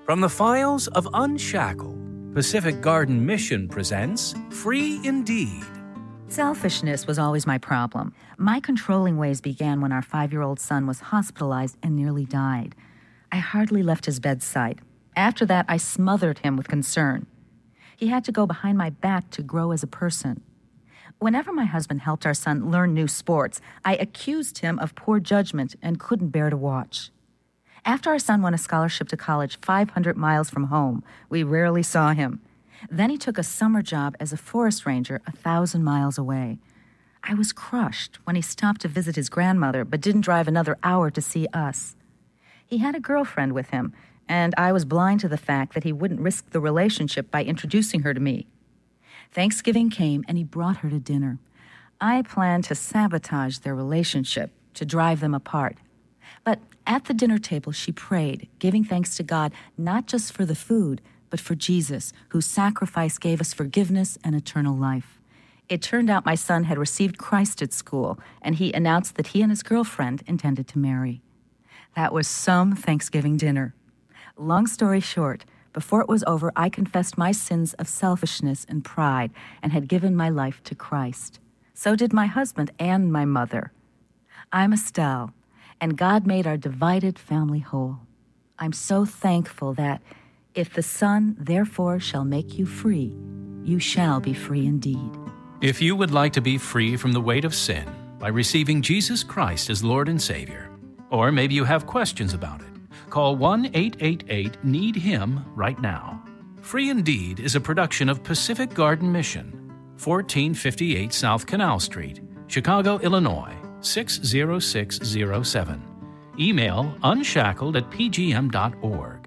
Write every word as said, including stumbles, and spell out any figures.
From the files of Unshackled, Pacific Garden Mission presents Free Indeed. Selfishness was always my problem. My controlling ways began when our five-year-old son was hospitalized and nearly died. I hardly left his bedside. After that, I smothered him with concern. He had to go behind my back to grow as a person. Whenever my husband helped our son learn new sports, I accused him of poor judgment and couldn't bear to watch. After our son won a scholarship to college five hundred miles from home, we rarely saw him. Then he took a summer job as a forest ranger a thousand miles away. I was crushed when he stopped to visit his grandmother but didn't drive another hour to see us. He had a girlfriend with him, and I was blind to the fact that he wouldn't risk the relationship by introducing her to me. Thanksgiving came, and he brought her to dinner. I planned to sabotage their relationship, to drive them apart. But at the dinner table, she prayed, giving thanks to God not just for the food, but for Jesus, whose sacrifice gave us forgiveness and eternal life. It turned out my son had received Christ at school, and he announced that he and his girlfriend intended to marry. That was some Thanksgiving dinner. Long story short, before it was over, I confessed my sins of selfishness and pride and had given my life to Christ. So did my husband and my mother. I'm Estelle, and God made our divided family whole. I'm so thankful that if the Son therefore shall make you free, you shall be free indeed. If you would like to be free from the weight of sin by receiving Jesus Christ as Lord and Savior, or maybe you have questions about it, call one eight eight eight, need him right now. Free Indeed is a production of Pacific Garden Mission, fourteen fifty-eight South Canal Street, Chicago, Illinois, six zero six zero seven. Email unshackled at p g m dot org.